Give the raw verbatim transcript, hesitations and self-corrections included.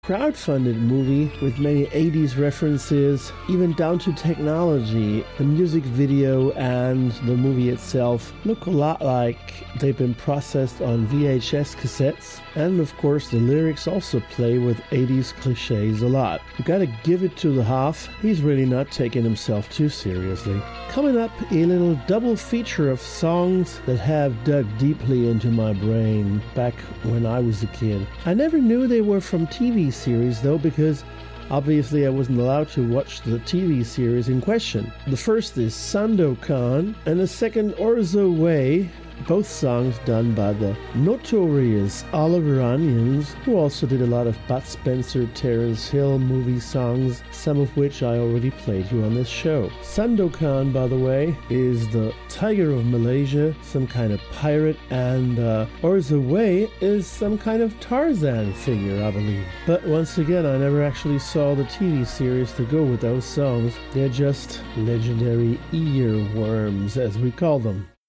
crowdfunded movie with many eighties references, even down to technology. The music video and the movie itself look a lot like they've been processed on V H S cassettes, and of course the lyrics also play with eighties cliches a lot. You gotta give it to the Hoff, he's really not taking himself too seriously. Coming up, a little double feature of songs that have dug deeply into my brain back when I was a kid. I never knew they were from T V series though, because obviously I wasn't allowed to watch the T V series in question. The first is Sandokan and the second Orzo Way, both songs done by the notorious Oliver Onions, who also did a lot of Bud Spencer, Terence Hill movie songs, some of which I already played here on this show. Sandokan, by the way, is the Tiger of Malaysia, some kind of pirate, and uh, Orzo Way is some kind of Tarzan figure, I believe. But once again, I never actually saw the T V series to go with those songs. They're just legendary earworms, as we call them.